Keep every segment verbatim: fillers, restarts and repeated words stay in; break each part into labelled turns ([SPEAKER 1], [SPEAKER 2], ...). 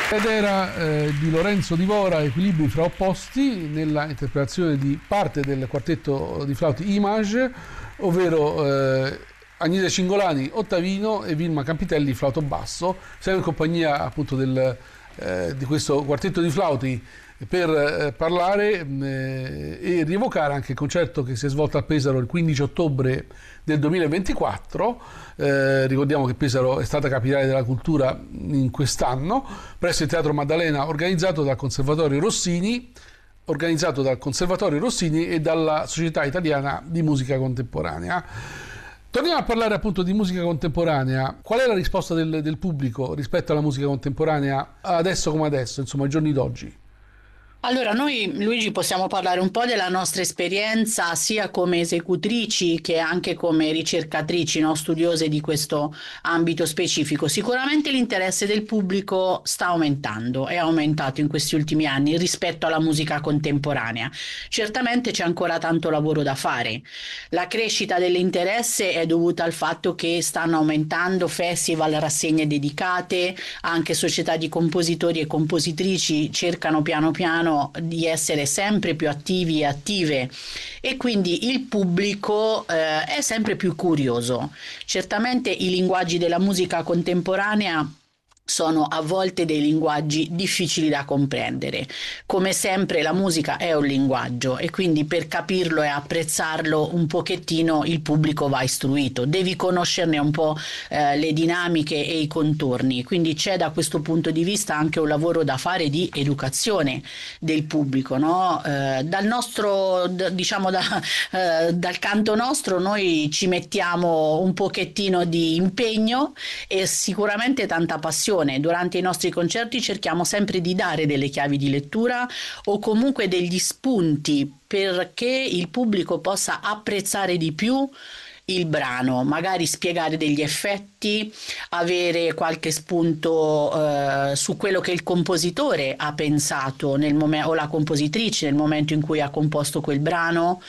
[SPEAKER 1] Ed era eh, di Lorenzo Divora, Equilibri fra opposti, nella interpretazione di parte del quartetto di flauti Image, ovvero eh, Agnese Cingolani, ottavino, e Vilma Campitelli, flauto basso. Siamo in compagnia appunto del, eh, di questo quartetto di flauti per eh, parlare eh, e rievocare anche il concerto che si è svolto a Pesaro il quindici ottobre del duemilaventiquattro. Eh, ricordiamo che Pesaro è stata capitale della cultura in quest'anno, presso il Teatro Maddalena, organizzato dal Conservatorio Rossini, organizzato dal Conservatorio Rossini e dalla Società Italiana di Musica Contemporanea. Torniamo a parlare appunto di musica contemporanea. Qual è la risposta del, del pubblico rispetto alla musica contemporanea adesso come adesso, insomma, ai giorni d'oggi?
[SPEAKER 2] Allora, noi Luigi possiamo parlare un po' della nostra esperienza sia come esecutrici che anche come ricercatrici, no? Studiose di questo ambito specifico. Sicuramente l'interesse del pubblico sta aumentando, è aumentato in questi ultimi anni rispetto alla musica contemporanea. Certamente c'è ancora tanto lavoro da fare. La crescita dell'interesse è dovuta al fatto che stanno aumentando festival, rassegne dedicate, anche società di compositori e compositrici cercano piano piano di essere sempre più attivi e attive, e quindi il pubblico eh, è sempre più curioso. Certamente i linguaggi della musica contemporanea sono a volte dei linguaggi difficili da comprendere. Come sempre la musica è un linguaggio e quindi per capirlo e apprezzarlo un pochettino il pubblico va istruito, devi conoscerne un po' eh, le dinamiche e i contorni, quindi c'è da questo punto di vista anche un lavoro da fare di educazione del pubblico, no? Eh, dal nostro, d- diciamo da, eh, dal canto nostro noi ci mettiamo un pochettino di impegno e sicuramente tanta passione. Durante i nostri concerti cerchiamo sempre di dare delle chiavi di lettura o comunque degli spunti perché il pubblico possa apprezzare di più il brano, magari spiegare degli effetti, avere qualche spunto eh, su quello che il compositore ha pensato nel momento, o la compositrice nel momento in cui ha composto quel brano,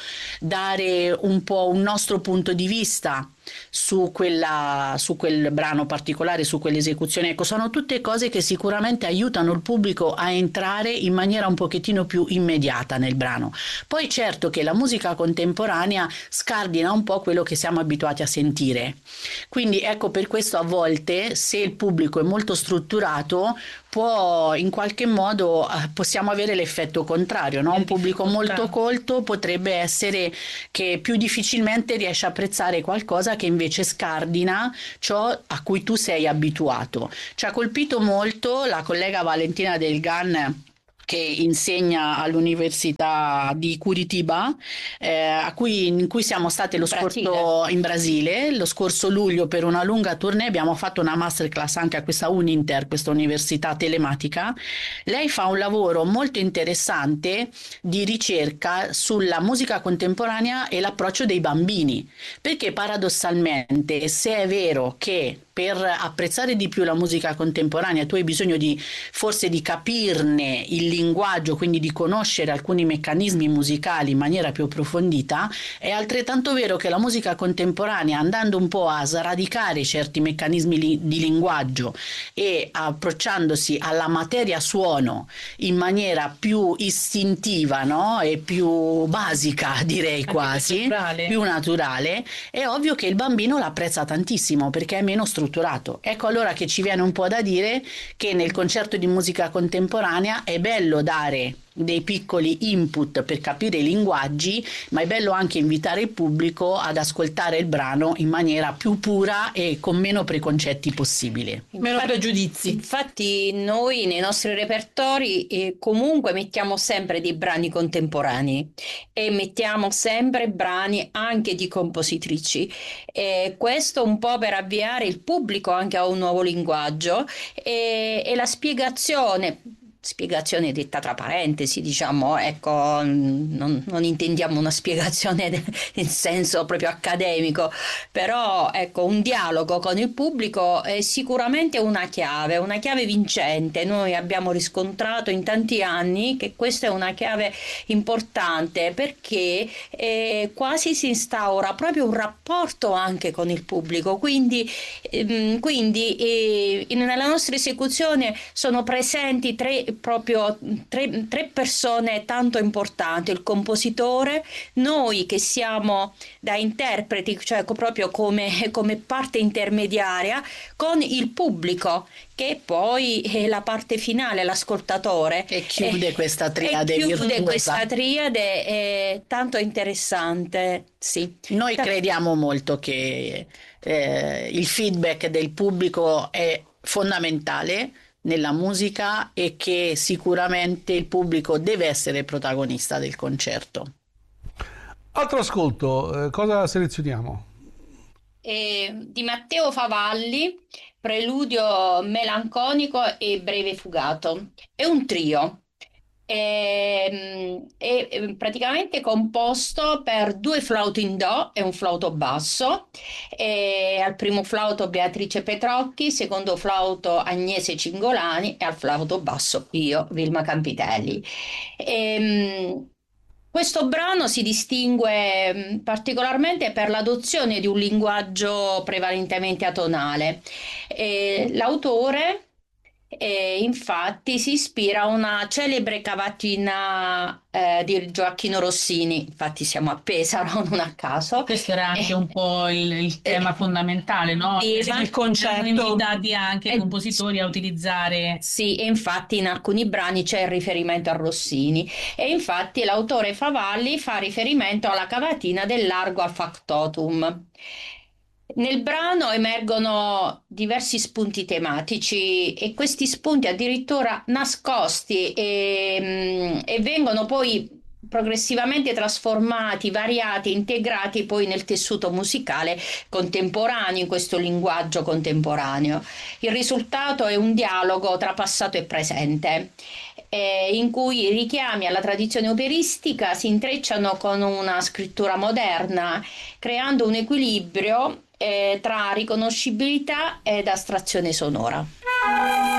[SPEAKER 2] dare un po' un nostro punto di vista su quella, su quel brano particolare, su quell'esecuzione. Ecco, sono tutte cose che sicuramente aiutano il pubblico a entrare in maniera un pochettino più immediata nel brano. Poi certo che la musica contemporanea scardina un po' quello che siamo abituati a sentire. Quindi ecco, per questo a volte se il pubblico è molto strutturato può in qualche modo eh, possiamo avere l'effetto contrario, no? Un pubblico molto colto potrebbe essere che più difficilmente riesce a apprezzare qualcosa che invece scardina ciò a cui tu sei abituato. Ci ha colpito molto la collega Valentina Del Gan, che insegna all'Università di Curitiba, eh, a cui, in cui siamo state lo scorso in Brasile, lo scorso luglio per una lunga tournée. Abbiamo fatto una masterclass anche a questa Uninter, questa università telematica. Lei fa un lavoro molto interessante di ricerca sulla musica contemporanea e l'approccio dei bambini, perché paradossalmente, se è vero che per apprezzare di più la musica contemporanea tu hai bisogno di forse di capirne il linguaggio, quindi di conoscere alcuni meccanismi musicali in maniera più approfondita, è altrettanto vero che la musica contemporanea, andando un po' a sradicare certi meccanismi li- di linguaggio e approcciandosi alla materia suono in maniera più istintiva, no? E più basica, direi quasi, più naturale. più naturale, è ovvio che il bambino l'apprezza tantissimo perché è meno strutturato. Ecco allora che ci viene un po' da dire che nel concerto di musica contemporanea è bello dare dei piccoli input per capire i linguaggi, ma è bello anche invitare il pubblico ad ascoltare il brano in maniera più pura e con meno preconcetti possibile.
[SPEAKER 3] Meno pregiudizi. Infatti noi nei nostri repertori eh, comunque mettiamo sempre dei brani contemporanei e mettiamo sempre brani anche di compositrici. E questo un po' per avviare il pubblico anche a un nuovo linguaggio e, e la spiegazione spiegazione detta tra parentesi, diciamo, ecco, non, non intendiamo una spiegazione in senso proprio accademico, però ecco, un dialogo con il pubblico è sicuramente una chiave, una chiave vincente. Noi abbiamo riscontrato in tanti anni che questa è una chiave importante, perché eh, quasi si instaura proprio un rapporto anche con il pubblico, quindi, ehm, quindi eh, nella nostra esecuzione sono presenti tre proprio tre, tre persone tanto importanti: il compositore, noi che siamo da interpreti, cioè proprio come, come parte intermediaria, con il pubblico, che poi è la parte finale, l'ascoltatore.
[SPEAKER 2] E chiude
[SPEAKER 3] eh,
[SPEAKER 2] questa triade
[SPEAKER 3] e chiude
[SPEAKER 2] virtuosa.
[SPEAKER 3] questa triade è tanto interessante, sì.
[SPEAKER 2] Noi crediamo molto che eh, il feedback del pubblico è fondamentale nella musica e che sicuramente il pubblico deve essere protagonista del concerto.
[SPEAKER 1] Altro ascolto, eh, cosa selezioniamo?
[SPEAKER 3] Eh, di Matteo Favalli, Preludio melanconico e Breve fugato. È un trio. Ehm, È, è praticamente composto per due flauti in do e un flauto basso. E al primo flauto Beatrice Petrocchi, secondo flauto Agnese Cingolani e al flauto basso io, Vilma Campitelli. Ehm, Questo brano si distingue mh, particolarmente per l'adozione di un linguaggio prevalentemente atonale. E l'autore e infatti si ispira a una celebre cavatina eh, di Gioacchino Rossini, infatti siamo a Pesaro, non a caso.
[SPEAKER 4] Questo era anche
[SPEAKER 3] Eh,
[SPEAKER 4] un po' il, il tema
[SPEAKER 3] eh,
[SPEAKER 4] fondamentale, no?
[SPEAKER 3] sì, ma-
[SPEAKER 4] Il concetto. Invitati anche
[SPEAKER 3] Eh,
[SPEAKER 4] i compositori a utilizzare.
[SPEAKER 3] Sì, e infatti in alcuni brani c'è il riferimento a Rossini, e infatti l'autore Favalli fa riferimento alla cavatina del Largo al factotum. Nel brano emergono diversi spunti tematici, e questi spunti addirittura nascosti e, mm, e vengono poi progressivamente trasformati, variati, integrati poi nel tessuto musicale contemporaneo, in questo linguaggio contemporaneo. Il risultato è un dialogo tra passato e presente, eh, in cui i richiami alla tradizione operistica si intrecciano con una scrittura moderna, creando un equilibrio eh, tra riconoscibilità ed astrazione sonora.